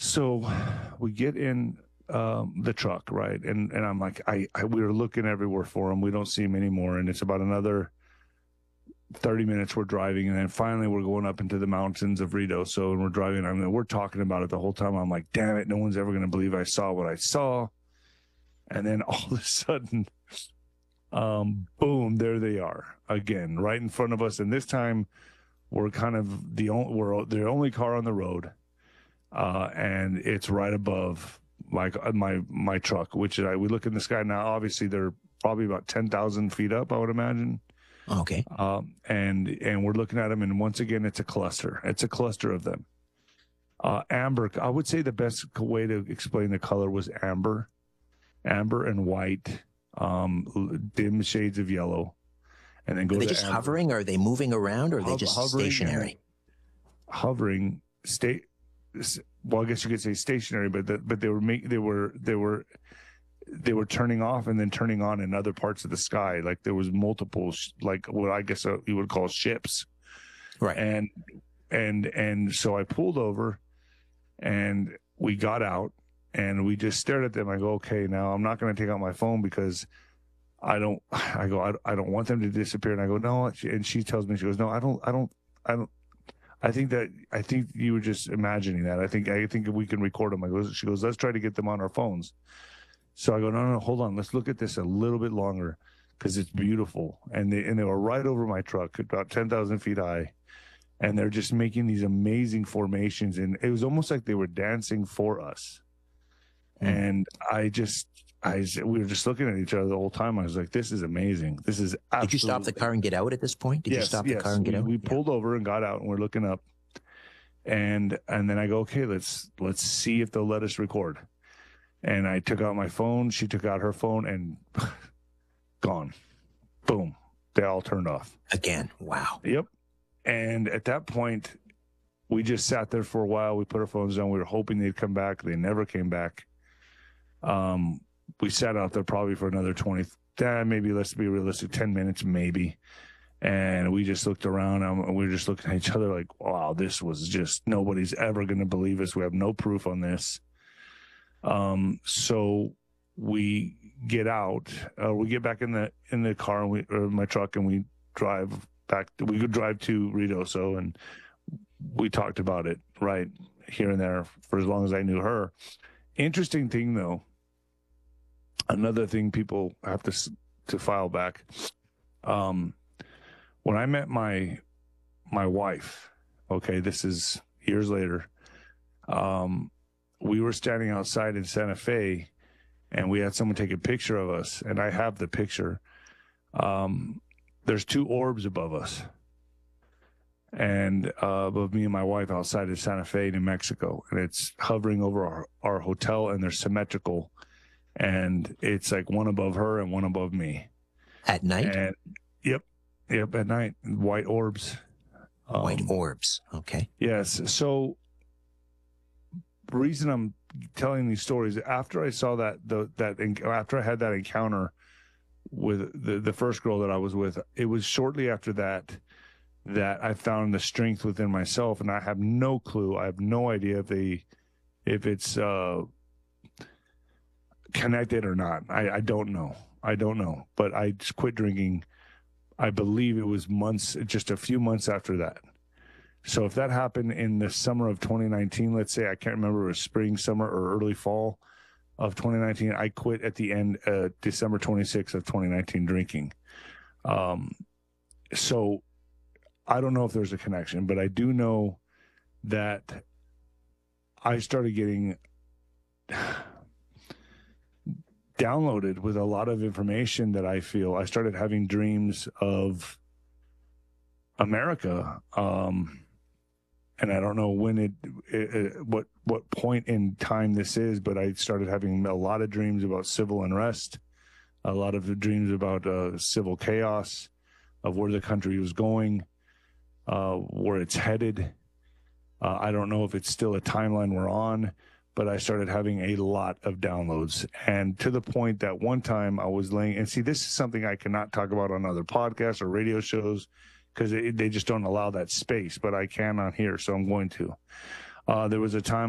So we get in the truck, right? And I'm like, we were looking everywhere for him. We don't see him anymore. And it's about another 30 minutes we're driving. And then finally we're going up into the mountains of Ruidoso and we're driving. I mean, we're talking about it the whole time. I'm like, damn it, no one's ever going to believe I saw what I saw. And then all of a sudden, boom, there they are again, right in front of us. And this time we're kind of the only car on the road. And it's right above my truck, which we look in the sky now. Obviously, they're probably about 10,000 feet up, I would imagine. Okay. And we're looking at them, and once again, it's a cluster. It's a cluster of them. Amber. I would say the best way to explain the color was amber and white, dim shades of yellow, and then go. Are they just amber. hovering? Or are they moving around? Or are they just stationary? Hovering, well, I guess you could say stationary, but they were turning off and then turning on in other parts of the sky. Like there was multiple, like what I guess you would call ships, right? And so I pulled over, and we got out, and we just stared at them. I go, okay, now I'm not going to take out my phone because I don't want them to disappear. And I go, no, and she tells me, she goes, no, I don't. I think you were just imagining that. I think we can record them. She goes, let's try to get them on our phones. So I go, no, hold on. Let's look at this a little bit longer because it's beautiful. And they were right over my truck, about 10,000 feet high. And they're just making these amazing formations. And it was almost like they were dancing for us. And we were just looking at each other the whole time. I was like, this is amazing. This is absolutely. Did you stop the car and get out at this point? Did you stop the car and get out? We pulled over and got out, and we're looking up. And then I go, okay, let's see if they'll let us record. And I took out my phone. She took out her phone, and gone. Boom. They all turned off. Again. Wow. Yep. And at that point, we just sat there for a while. We put our phones down. We were hoping they'd come back. They never came back. We sat out there probably for another 20, maybe, let's be realistic, 10 minutes, maybe. And we just looked around, and we were just looking at each other like, wow, this was just, nobody's ever going to believe us. We have no proof on this. So we get out, we get back in the car, or my truck, and we drive back. We could drive to Ruidoso, and we talked about it right here and there for as long as I knew her. Interesting thing, though, another thing people have to file back. When I met my wife, okay, this is years later, we were standing outside in Santa Fe, and we had someone take a picture of us, and I have the picture. There's two orbs above us, and above me and my wife outside of Santa Fe, New Mexico, and it's hovering over our hotel, and they're symmetrical, and it's like one above her and one above me. At night? And, yep, at night, white orbs. White orbs, okay. Yes, so the reason I'm telling these stories, after I saw after I had that encounter with the first girl that I was with, it was shortly after that I found the strength within myself, and I have no clue. I have no idea if it's connected or not. I don't know. But I just quit drinking. I believe it was just a few months after that. So if that happened in the summer of 2019, let's say, I can't remember, it was spring, summer, or early fall of 2019, I quit at the end, December 26th of 2019, drinking. So I don't know if there's a connection, but I do know that I started getting downloaded with a lot of information that I started having dreams of America. And I don't know when what point in time this is, but I started having a lot of dreams about civil unrest, a lot of dreams about civil chaos, of where the country was going, where it's headed. I don't know if it's still a timeline we're on, but I started having a lot of downloads. And to the point that one time I was laying, and see, this is something I cannot talk about on other podcasts or radio shows, because they just don't allow that space, but I can on here, so I'm going to. There was a time